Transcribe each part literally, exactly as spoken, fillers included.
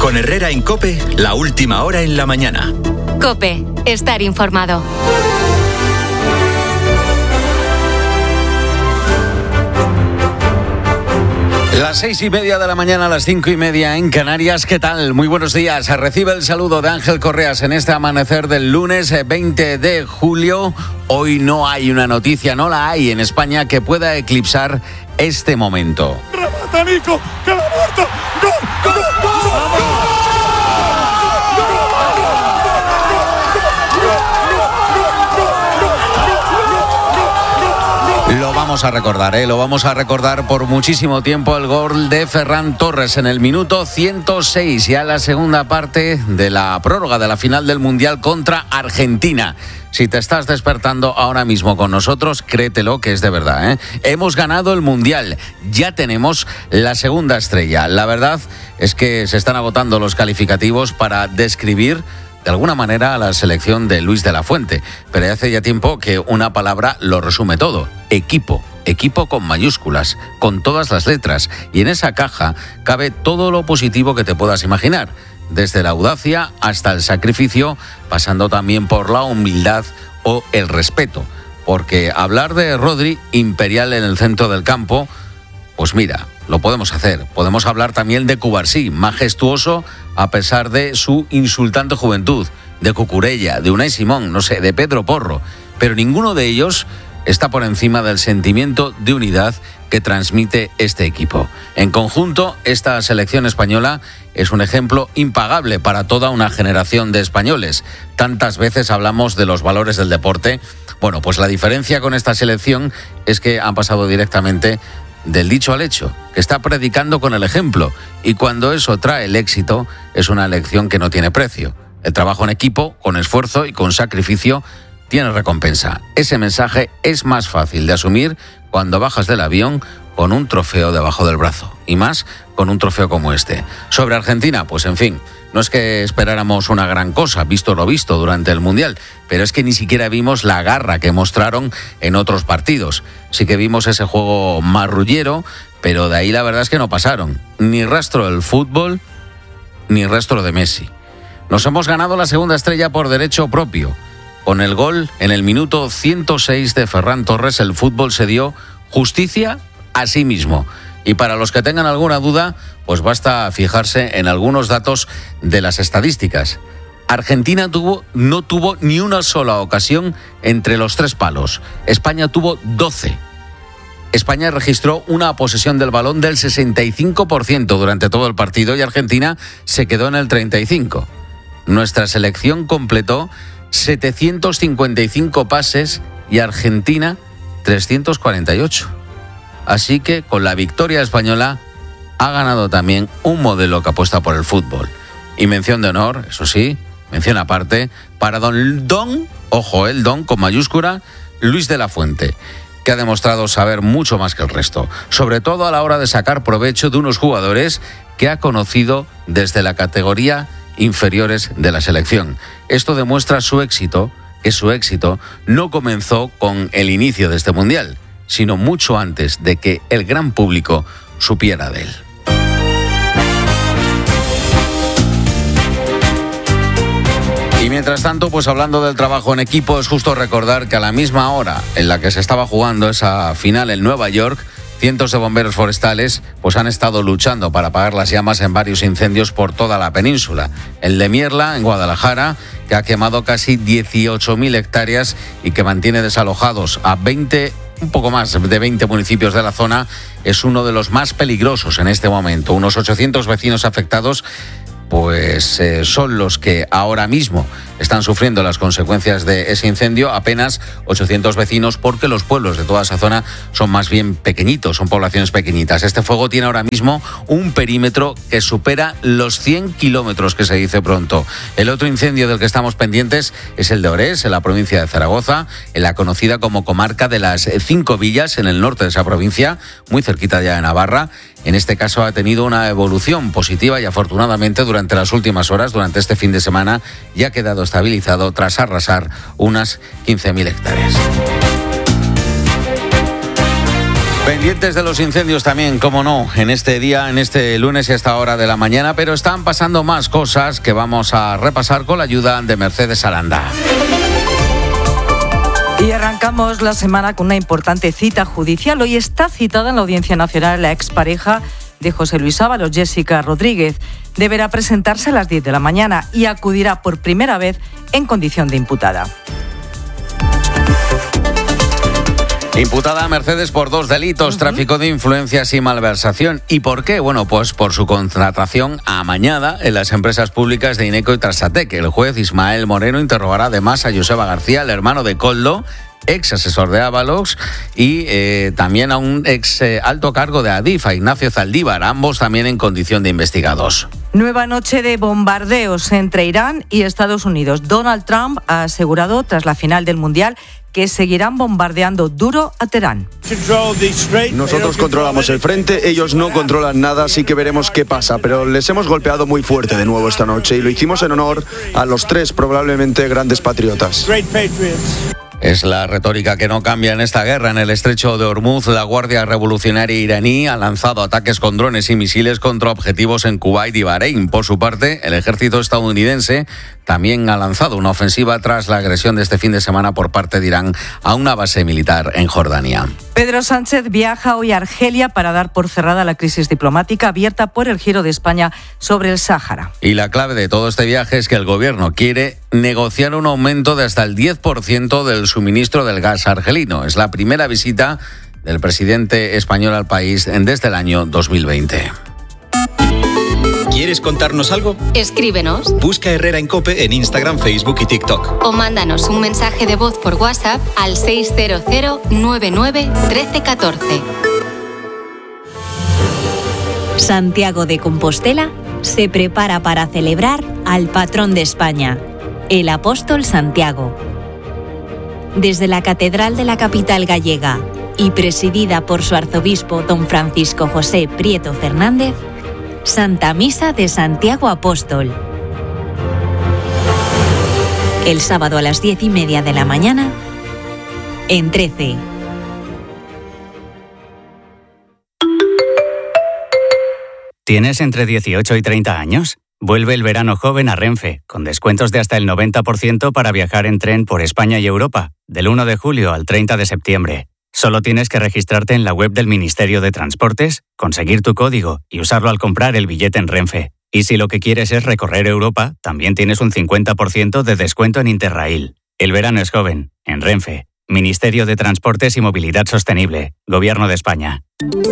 Con Herrera en COPE, la última hora en la mañana. COPE, estar informado. Las seis y media de la mañana, las cinco y media en Canarias. ¿Qué tal? Muy buenos días. Recibe el saludo de Ángel Correas en este amanecer del lunes veinte de julio. Hoy no hay una noticia, no la hay en España que pueda eclipsar este momento. ¡Remata, Nico! ¡Que la muerto! ¡Gol! ¡Gol! ¡Gol! Lo vamos a recordar, ¿eh? Lo vamos a recordar por muchísimo tiempo, el gol de Ferran Torres en el minuto ciento seis, ya la segunda parte de la prórroga de la final del Mundial contra Argentina. Si te estás despertando ahora mismo con nosotros, créetelo que es de verdad, ¿eh? Hemos ganado el Mundial, ya tenemos la segunda estrella. La verdad es que se están agotando los calificativos para describir de alguna manera a la selección de Luis de la Fuente, pero hace ya tiempo que una palabra lo resume todo: equipo. Equipo con mayúsculas, con todas las letras, y en esa caja cabe todo lo positivo que te puedas imaginar, desde la audacia hasta el sacrificio, pasando también por la humildad o el respeto, porque hablar de Rodri, imperial en el centro del campo, pues mira, lo podemos hacer. Podemos hablar también de Cubarsí, majestuoso a pesar de su insultante juventud, de Cucurella, de Unai Simón, no sé, de Pedro Porro, pero ninguno de ellos está por encima del sentimiento de unidad que transmite este equipo. En conjunto, esta selección española es un ejemplo impagable para toda una generación de españoles. Tantas veces hablamos de los valores del deporte. Bueno, pues la diferencia con esta selección es que han pasado directamente del dicho al hecho, que está predicando con el ejemplo, y cuando eso trae el éxito es una lección que no tiene precio. El trabajo en equipo, con esfuerzo y con sacrificio, tiene recompensa. Ese mensaje es más fácil de asumir cuando bajas del avión con un trofeo debajo del brazo, y más con un trofeo como este. Sobre Argentina, pues en fin, no es que esperáramos una gran cosa, visto lo visto durante el Mundial, pero es que ni siquiera vimos la garra que mostraron en otros partidos. Sí que vimos ese juego marrullero, pero de ahí la verdad es que no pasaron ni rastro del fútbol, ni rastro de Messi. Nos hemos ganado la segunda estrella por derecho propio. Con el gol en el minuto ciento seis de Ferran Torres, el fútbol se dio justicia a sí mismo. Y para los que tengan alguna duda, pues basta fijarse en algunos datos de las estadísticas. Argentina tuvo, no tuvo ni una sola ocasión entre los tres palos. España tuvo doce. España registró una posesión del balón del sesenta y cinco por ciento durante todo el partido y Argentina se quedó en el treinta y cinco por ciento. Nuestra selección completó setecientos cincuenta y cinco pases y Argentina trescientos cuarenta y ocho. Así que con la victoria española ha ganado también un modelo que apuesta por el fútbol. Y mención de honor, eso sí, mención aparte, para don Don, ojo, el Don con mayúscula, Luis de la Fuente, que ha demostrado saber mucho más que el resto, sobre todo a la hora de sacar provecho de unos jugadores que ha conocido desde la categoría inferiores de la selección. Esto demuestra su éxito, que su éxito no comenzó con el inicio de este Mundial, sino mucho antes de que el gran público supiera de él. Y mientras tanto, pues hablando del trabajo en equipo, es justo recordar que a la misma hora en la que se estaba jugando esa final en Nueva York, cientos de bomberos forestales pues han estado luchando para apagar las llamas en varios incendios por toda la península. El de Mierla, en Guadalajara, que ha quemado casi dieciocho mil hectáreas y que mantiene desalojados a veinte, un poco más de veinte municipios de la zona, es uno de los más peligrosos en este momento. Unos ochocientos vecinos afectados pues eh, son los que ahora mismo están sufriendo las consecuencias de ese incendio. Apenas ochocientos vecinos, porque los pueblos de toda esa zona son más bien pequeñitos, son poblaciones pequeñitas. Este fuego tiene ahora mismo un perímetro que supera los cien kilómetros, que se dice pronto. El otro incendio del que estamos pendientes es el de Orés, en la provincia de Zaragoza, en la conocida como comarca de las Cinco Villas, en el norte de esa provincia, muy cerquita ya de Navarra. En este caso ha tenido una evolución positiva y afortunadamente durante las últimas horas, durante este fin de semana, ya ha quedado estabilizado tras arrasar unas quince mil hectáreas. Pendientes de los incendios también, como no, en este día, en este lunes y a esta hora de la mañana, pero están pasando más cosas que vamos a repasar con la ayuda de Mercedes Aranda. Y arrancamos la semana con una importante cita judicial. Hoy está citada en la Audiencia Nacional la expareja de José Luis Ábalos, Jessica Rodríguez. Deberá presentarse a las diez de la mañana y acudirá por primera vez en condición de imputada. Imputada a Mercedes por dos delitos, uh-huh. tráfico de influencias y malversación. ¿Y por qué? Bueno, pues por su contratación amañada en las empresas públicas de Ineco y Transatec. El juez Ismael Moreno interrogará además a Joseba García, el hermano de Koldo, ex asesor de Ábalos, y eh, también a un ex eh, alto cargo de Adif, a Ignacio Zaldívar, ambos también en condición de investigados. Nueva noche de bombardeos entre Irán y Estados Unidos. Donald Trump ha asegurado tras la final del Mundial que seguirán bombardeando duro a Teherán. Nosotros controlamos el frente, ellos no controlan nada, así que veremos qué pasa, pero les hemos golpeado muy fuerte de nuevo esta noche y lo hicimos en honor a los tres probablemente grandes patriotas. Es la retórica que no cambia en esta guerra. En el estrecho de Hormuz, la Guardia Revolucionaria iraní ha lanzado ataques con drones y misiles contra objetivos en Kuwait y Bahrein. Por su parte, el ejército estadounidense también ha lanzado una ofensiva tras la agresión de este fin de semana por parte de Irán a una base militar en Jordania. Pedro Sánchez viaja hoy a Argelia para dar por cerrada la crisis diplomática abierta por el giro de España sobre el Sáhara. Y la clave de todo este viaje es que el gobierno quiere negociar un aumento de hasta el diez por ciento del suministro del gas argelino. Es la primera visita del presidente español al país desde el año dos mil veinte. ¿Quieres contarnos algo? Escríbenos. Busca Herrera en COPE en Instagram, Facebook y TikTok. O mándanos un mensaje de voz por WhatsApp al seis cero cero nueve nueve uno tres uno cuatro. Santiago de Compostela se prepara para celebrar al patrón de España, el apóstol Santiago. Desde la Catedral de la capital gallega y presidida por su arzobispo don Francisco José Prieto Fernández, Santa Misa de Santiago Apóstol. El sábado a las diez y media de la mañana, en trece. ¿Tienes entre dieciocho y treinta años? Vuelve el verano joven a Renfe, con descuentos de hasta el noventa por ciento para viajar en tren por España y Europa, del uno de julio al treinta de septiembre. Solo tienes que registrarte en la web del Ministerio de Transportes, conseguir tu código y usarlo al comprar el billete en Renfe. Y si lo que quieres es recorrer Europa, también tienes un cincuenta por ciento de descuento en Interrail. El verano es joven, en Renfe. Ministerio de Transportes y Movilidad Sostenible, Gobierno de España.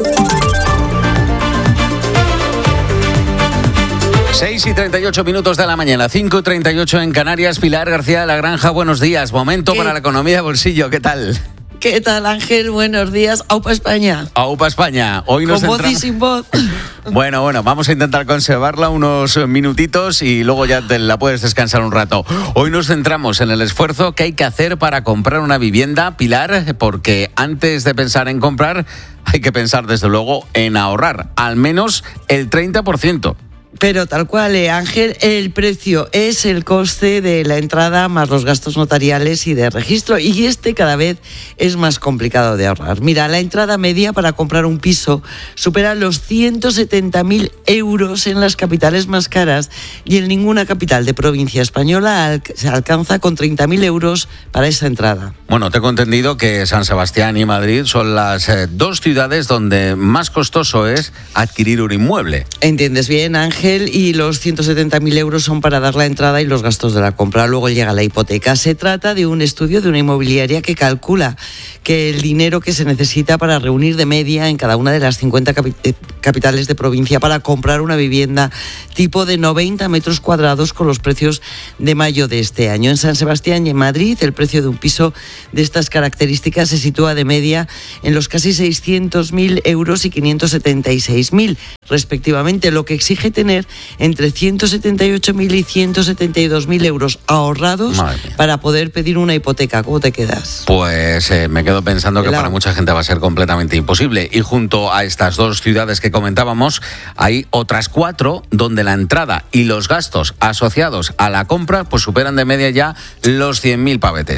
seis y treinta y ocho minutos de la mañana, cinco y treinta y ocho en Canarias. Pilar García de la Granja, buenos días. Momento ¿Qué? Para la economía de bolsillo, ¿qué tal? ¿Qué tal, Ángel? Buenos días. ¡Aupa España! ¡Aupa España! Hoy nos Con voz centramos... y sin voz. Bueno, bueno, vamos a intentar conservarla unos minutitos y luego ya te la puedes descansar un rato. Hoy nos centramos en el esfuerzo que hay que hacer para comprar una vivienda, Pilar, porque antes de pensar en comprar hay que pensar desde luego en ahorrar al menos el treinta por ciento. Pero tal cual, eh, Ángel, el precio es el coste de la entrada más los gastos notariales y de registro, y este cada vez es más complicado de ahorrar. Mira, la entrada media para comprar un piso supera los ciento setenta mil euros en las capitales más caras, y en ninguna capital de provincia española al- se alcanza con treinta mil euros para esa entrada. Bueno, tengo entendido que San Sebastián y Madrid son las eh, dos ciudades donde más costoso es adquirir un inmueble. ¿Entiendes bien, Ángel? Y los ciento setenta mil euros son para dar la entrada y los gastos de la compra. Luego llega la hipoteca. Se trata de un estudio de una inmobiliaria que calcula que el dinero que se necesita para reunir de media en cada una de las cincuenta capi- eh, capitales de provincia para comprar una vivienda tipo de noventa metros cuadrados con los precios de mayo de este año. En San Sebastián y en Madrid el precio de un piso de estas características se sitúa de media en los casi seiscientos mil euros y quinientos setenta y seis mil respectivamente, lo que exige tener entre ciento setenta y ocho mil y ciento setenta y dos mil euros ahorrados para poder pedir una hipoteca. ¿Cómo te quedas? Pues eh, me quedo pensando que Claro. para mucha gente va a ser completamente imposible. Y junto a estas dos ciudades que comentábamos, hay otras cuatro donde la entrada y los gastos asociados a la compra pues superan de media ya los cien mil pavetes.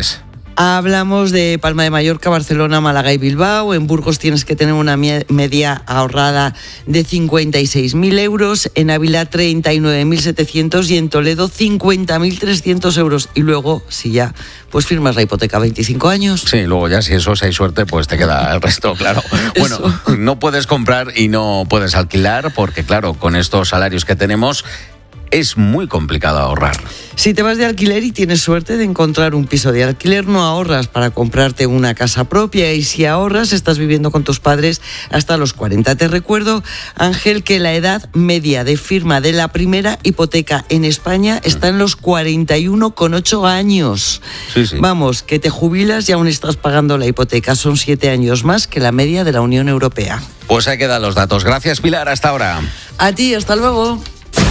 Hablamos de Palma de Mallorca, Barcelona, Málaga y Bilbao. En Burgos tienes que tener una media ahorrada de cincuenta y seis mil euros, en Ávila treinta y nueve mil setecientos y en Toledo cincuenta mil trescientos euros. Y luego, si ya pues firmas la hipoteca a veinticinco años. Sí, luego ya si eso, si hay suerte, pues te queda el resto, claro. Bueno, eso. No puedes comprar y no puedes alquilar porque, claro, con estos salarios que tenemos es muy complicado ahorrar. Si te vas de alquiler y tienes suerte de encontrar un piso de alquiler, no ahorras para comprarte una casa propia, y si ahorras, estás viviendo con tus padres hasta los cuarenta. Te recuerdo, Ángel, que la edad media de firma de la primera hipoteca en España está en los cuarenta y uno coma ocho años. Sí, sí. Vamos, que te jubilas y aún estás pagando la hipoteca. Son siete años más que la media de la Unión Europea. Pues ahí quedan los datos. Gracias, Pilar. Hasta ahora. A ti, hasta luego.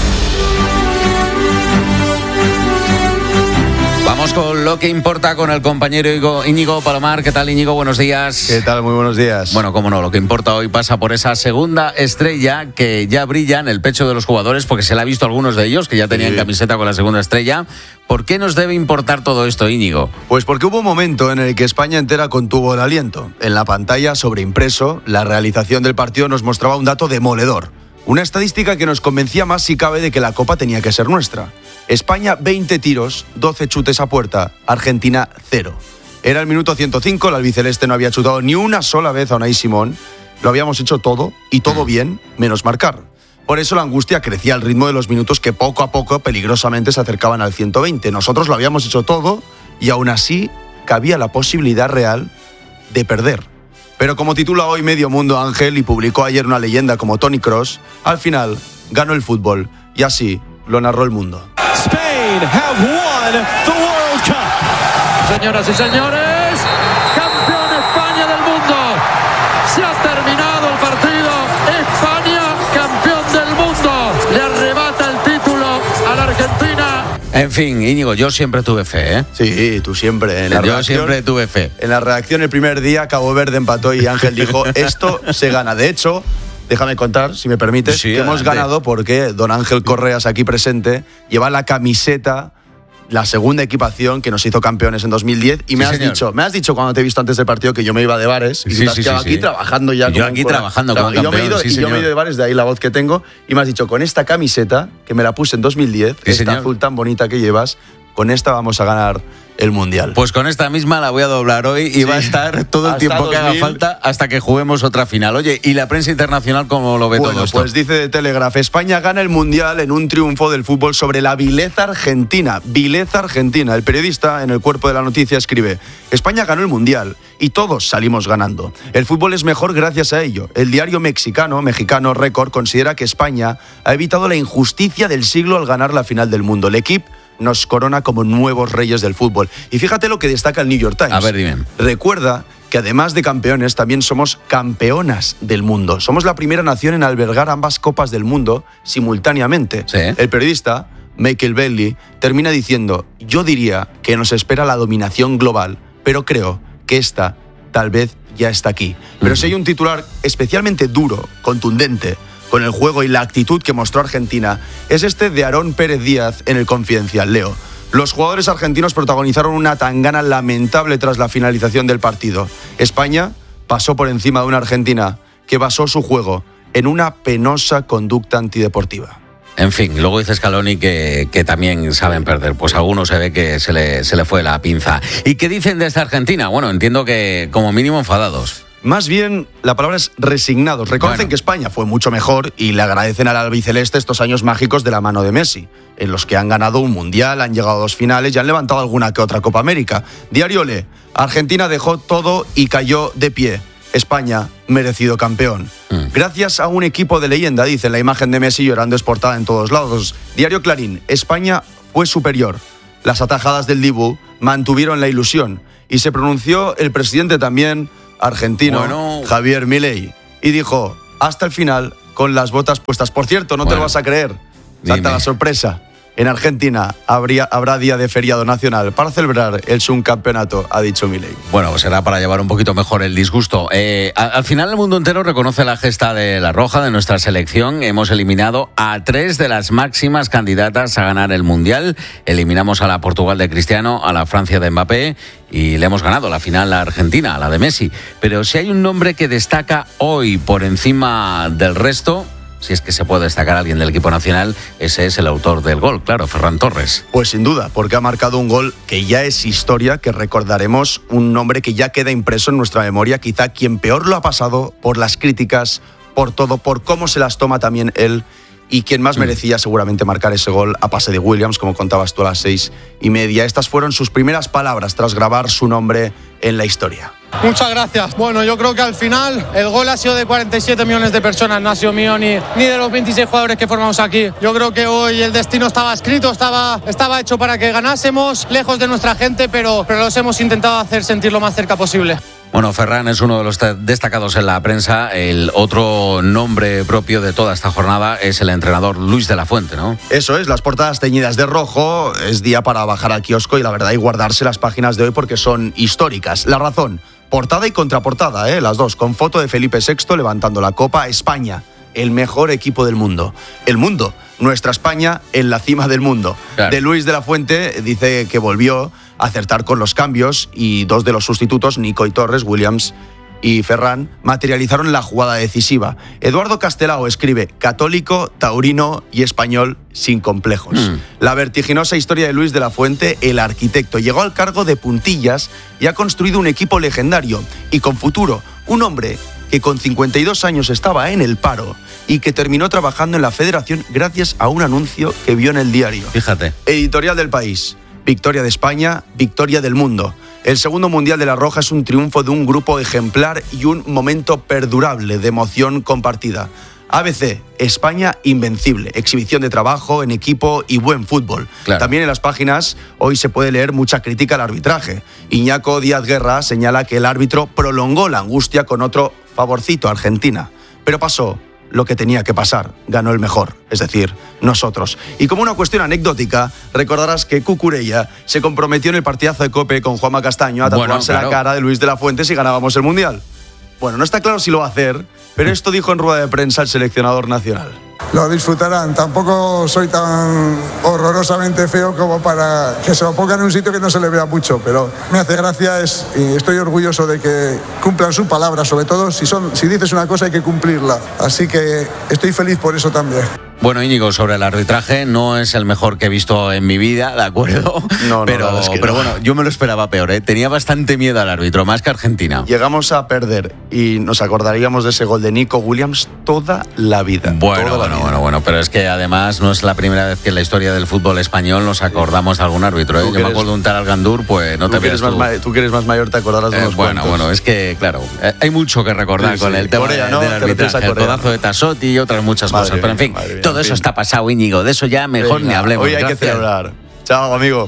Vamos con lo que importa con el compañero Íñigo Palomar. ¿Qué tal, Íñigo? Buenos días. ¿Qué tal? Muy buenos días. Bueno, cómo no, lo que importa hoy pasa por esa segunda estrella que ya brilla en el pecho de los jugadores, porque se la ha visto a algunos de ellos que ya tenían sí. camiseta con la segunda estrella. ¿Por qué nos debe importar todo esto, Íñigo? Pues porque hubo un momento en el que España entera contuvo el aliento. En la pantalla sobreimpreso, la realización del partido nos mostraba un dato demoledor. Una estadística que nos convencía más si cabe de que la Copa tenía que ser nuestra. España, veinte tiros, doce chutes a puerta. Argentina, cero. Era el minuto ciento cinco, la albiceleste no había chutado ni una sola vez a Unai Simón. Lo habíamos hecho todo, y todo bien, menos marcar. Por eso la angustia crecía al ritmo de los minutos que poco a poco peligrosamente se acercaban al ciento veinte. Nosotros lo habíamos hecho todo, y aún así cabía la posibilidad real de perder. Pero como titula hoy Medio Mundo, Ángel, y publicó ayer una leyenda como Toni Kroos, al final ganó el fútbol, y así lo narró el mundo. Spain have won the World Cup. Señoras y señores, campeón España del mundo. Se ha terminado el partido. España, campeón del mundo. Le arrebata el título a la Argentina. En fin, Íñigo, yo siempre tuve fe, ¿eh? Sí, tú siempre. En la yo redacción, siempre tuve fe. En la redacción el primer día Cabo Verde empató y Ángel dijo, esto se gana. De hecho, déjame contar, si me permites, sí, que adelante. hemos ganado porque don Ángel Correas, aquí presente, lleva la camiseta, la segunda equipación que nos hizo campeones en dos mil diez, y me sí, has señor. dicho, me has dicho cuando te he visto antes del partido que yo me iba de bares, y Sí, tú te has sí, quedado sí, aquí sí. trabajando ya. Y yo como aquí fuera. trabajando como y yo me he campeón, ido, sí, y yo me he señor. ido de bares, de ahí la voz que tengo, y me has dicho, con esta camiseta, que me la puse en dos mil diez, Sí, esta señor. azul tan bonita que llevas, con esta vamos a ganar el Mundial. Pues con esta misma la voy a doblar hoy y Sí. va a estar todo el Hasta tiempo que haga dos mil. falta hasta que juguemos otra final. Oye, ¿y la prensa internacional cómo lo ve Bueno, todo esto? pues dice de Telegraph, España gana el Mundial en un triunfo del fútbol sobre la vileza argentina. Vileza argentina. El periodista en el cuerpo de la noticia escribe, España ganó el Mundial y todos salimos ganando. El fútbol es mejor gracias a ello. El diario mexicano, mexicano Record, considera que España ha evitado la injusticia del siglo al ganar la final del mundo. El equipo nos corona como nuevos reyes del fútbol. Y fíjate lo que destaca el New York Times. A ver, dime. Recuerda que además de campeones, también somos campeonas del mundo. Somos la primera nación en albergar ambas copas del mundo simultáneamente. Sí. El periodista, Michael Bailey, termina diciendo, yo diría que nos espera la dominación global, pero creo que esta tal vez ya está aquí. Pero si hay un titular especialmente duro, contundente, con el juego y la actitud que mostró Argentina, es este de Aarón Pérez Díaz en el Confidencial. Leo, los jugadores argentinos protagonizaron una tangana lamentable tras la finalización del partido. España pasó por encima de una Argentina que basó su juego en una penosa conducta antideportiva. En fin, luego dice Scaloni que, que también saben perder. Pues a algunos se ve que se le, se le fue la pinza. ¿Y qué dicen de esta Argentina? Bueno, entiendo que como mínimo enfadados. Más bien, la palabra es resignados. Reconocen Bueno. que España fue mucho mejor y le agradecen al albiceleste estos años mágicos de la mano de Messi, en los que han ganado un mundial, han llegado a dos finales y han levantado alguna que otra Copa América. Diario Le, Argentina dejó todo y cayó de pie. España, merecido campeón. Mm. Gracias a un equipo de leyenda, dice, la imagen de Messi llorando es portada en todos lados. Diario Clarín, España fue superior. Las atajadas del Dibu mantuvieron la ilusión. Y se pronunció el presidente también argentino, Bueno. Javier Milei, y dijo, hasta el final, con las botas puestas. Por cierto, no Bueno. te lo vas a creer. Salta Dime. la sorpresa. En Argentina habría, habrá día de feriado nacional para celebrar el subcampeonato, ha dicho Milei. Bueno, pues será para llevar un poquito mejor el disgusto. Eh, al, al final el mundo entero reconoce la gesta de la Roja, de nuestra selección. Hemos eliminado a tres de las máximas candidatas a ganar el Mundial. Eliminamos a la Portugal de Cristiano, a la Francia de Mbappé y le hemos ganado la final a Argentina, a la de Messi. Pero si hay un nombre que destaca hoy por encima del resto, si es que se puede destacar a alguien del equipo nacional, ese es el autor del gol, claro, Ferran Torres. Pues sin duda, porque ha marcado un gol que ya es historia, que recordaremos, un nombre que ya queda impreso en nuestra memoria, quizá quien peor lo ha pasado por las críticas, por todo, por cómo se las toma también él, y quien más merecía seguramente marcar ese gol a pase de Williams, como contabas tú a las seis y media. Estas fueron sus primeras palabras tras grabar su nombre en la historia. Muchas gracias. Bueno, yo creo que al final el gol ha sido de cuarenta y siete millones de personas, no ha sido mío ni, ni de los veintiséis jugadores que formamos aquí. Yo creo que hoy el destino estaba escrito, estaba, estaba hecho para que ganásemos, lejos de nuestra gente, pero, pero los hemos intentado hacer sentir lo más cerca posible. Bueno, Ferran es uno de los destacados en la prensa. El otro nombre propio de toda esta jornada es el entrenador Luis de la Fuente, ¿no? Eso es, las portadas teñidas de rojo. Es día para bajar al kiosco y la verdad y guardarse las páginas de hoy porque son históricas. La razón, portada y contraportada, ¿eh? Las dos, con foto de Felipe sexto levantando la copa. España, el mejor equipo del mundo. El mundo, nuestra España en la cima del mundo. Claro. De Luis de la Fuente dice que volvió a acertar con los cambios y dos de los sustitutos, Nico y Torres, Williams y Ferran, materializaron la jugada decisiva. Eduardo Castelao escribe: católico, taurino y español sin complejos. Mm. La vertiginosa historia de Luis de la Fuente, el arquitecto, llegó al cargo de puntillas y ha construido un equipo legendario y con futuro. Un hombre que con cincuenta y dos años estaba en el paro y que terminó trabajando en la federación gracias a un anuncio que vio en el diario. Fíjate. Editorial del País. Victoria de España, victoria del mundo. El segundo Mundial de la Roja es un triunfo de un grupo ejemplar y un momento perdurable de emoción compartida. A B C, España invencible, exhibición de trabajo en equipo y buen fútbol. Claro. También en las páginas hoy se puede leer mucha crítica al arbitraje. Iñaco Díaz Guerra señala que el árbitro prolongó la angustia con otro favorcito, Argentina. Pero pasó lo que tenía que pasar, ganó el mejor, es decir, nosotros. Y como una cuestión anecdótica, recordarás que Cucurella se comprometió en el partidazo de COPE con Juanma Castaño a tatuarse bueno, claro. la cara de Luis de la Fuente si ganábamos el Mundial. Bueno, no está claro si lo va a hacer, pero esto dijo en rueda de prensa el seleccionador nacional. Lo disfrutarán. Tampoco soy tan horrorosamente feo como para que se lo pongan en un sitio que no se le vea mucho, pero me hace gracia es, y estoy orgulloso de que cumplan su palabra, sobre todo si, son, si dices una cosa hay que cumplirla. Así que estoy feliz por eso también. Bueno, Íñigo, sobre el arbitraje, no es el mejor que he visto en mi vida, ¿de acuerdo? No, no, pero, no, es que pero no. bueno, yo me lo esperaba peor, ¿eh? Tenía bastante miedo al árbitro, más que Argentina. Llegamos a perder y nos acordaríamos de ese gol de Nico Williams toda la vida. Bueno, toda la bueno, vida. bueno, bueno, pero es que además no es la primera vez que en la historia del fútbol español nos acordamos de algún árbitro, ¿eh? Yo eres, me acuerdo de un tal Gandur, pues no te veas tú. Más, tú que eres más mayor te acordarás de eh, unos Bueno, cuantos. bueno, es que, claro, eh, hay mucho que recordar sí, con sí. el tema Corea, de, ¿no? del arbitraje, el codazo de Tassotti y otras muchas madre cosas, pero en fin, mía, todo en eso fin. está pasado, Íñigo, de eso ya mejor Venga, ni hablemos. Hoy hay Gracias. que celebrar. Chao, amigo.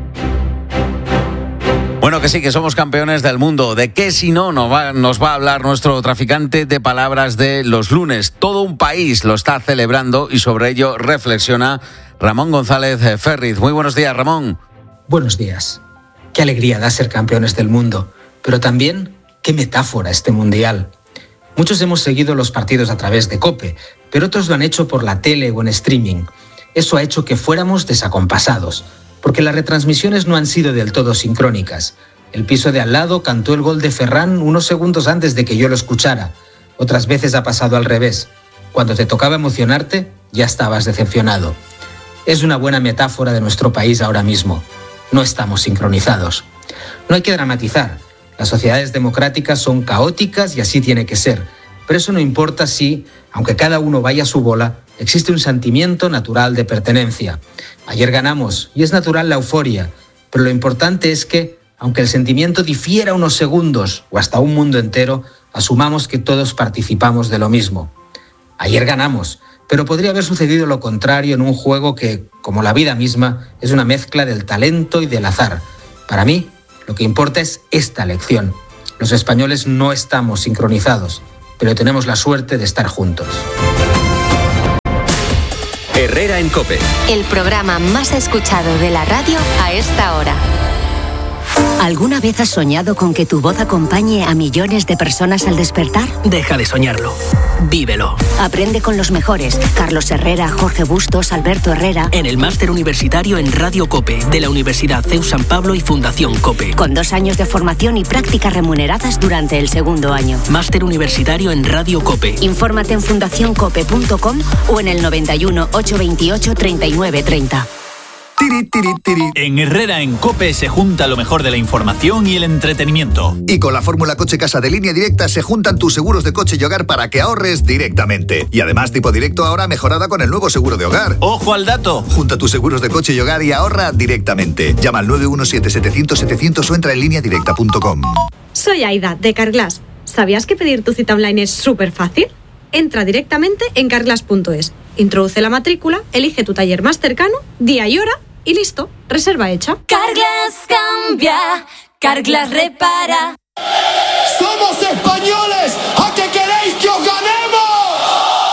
Bueno, que sí, que somos campeones del mundo. ¿De qué si no nos va, nos va a hablar nuestro traficante de palabras de los lunes? Todo un país lo está celebrando y sobre ello reflexiona Ramón González Ferriz. Muy buenos días, Ramón. Buenos días. Qué alegría da ser campeones del mundo, pero también qué metáfora este mundial. Muchos hemos seguido los partidos a través de COPE, pero otros lo han hecho por la tele o en streaming. Eso ha hecho que fuéramos desacompasados, porque las retransmisiones no han sido del todo sincrónicas. El piso de al lado cantó el gol de Ferran unos segundos antes de que yo lo escuchara. Otras veces ha pasado al revés. Cuando te tocaba emocionarte, ya estabas decepcionado. Es una buena metáfora de nuestro país ahora mismo. No estamos sincronizados. No hay que dramatizar. Las sociedades democráticas son caóticas y así tiene que ser. Pero eso no importa si, aunque cada uno vaya a su bola, existe un sentimiento natural de pertenencia. Ayer ganamos y es natural la euforia, pero lo importante es que, aunque el sentimiento difiera unos segundos o hasta un mundo entero, asumamos que todos participamos de lo mismo. Ayer ganamos, pero podría haber sucedido lo contrario en un juego que, como la vida misma, es una mezcla del talento y del azar. Para mí, lo que importa es esta lección. Los españoles no estamos sincronizados, pero tenemos la suerte de estar juntos. Herrera en COPE. El programa más escuchado de la radio a esta hora. ¿Alguna vez has soñado con que tu voz acompañe a millones de personas al despertar? Deja de soñarlo. Vívelo. Aprende con los mejores. Carlos Herrera, Jorge Bustos, Alberto Herrera. En el máster universitario en Radio COPE de la Universidad C E U San Pablo y Fundación COPE. Con dos años de formación y prácticas remuneradas durante el segundo año. Máster universitario en Radio COPE. Infórmate en fundación cope punto com o en el noventa y uno, ochocientos veintiocho, treinta y nueve treinta. Tiri, tiri, tiri. En Herrera en COPE se junta lo mejor de la información y el entretenimiento. Y con la fórmula Coche Casa de Línea Directa se juntan tus seguros de coche y hogar para que ahorres directamente. Y además tipo directo ahora mejorada con el nuevo seguro de hogar. ¡Ojo al dato! Junta tus seguros de coche y hogar y ahorra directamente. Llama al nueve uno siete, setecientos, setecientos o entra en línea directa punto com. Soy Aida, de Carglass. ¿Sabías que pedir tu cita online es súper fácil? Entra directamente en carglass punto es, introduce la matrícula, elige tu taller más cercano, día y hora y listo, reserva hecha. Carglass cambia, Carglass repara. ¡Somos españoles! ¿A qué queréis que os gane?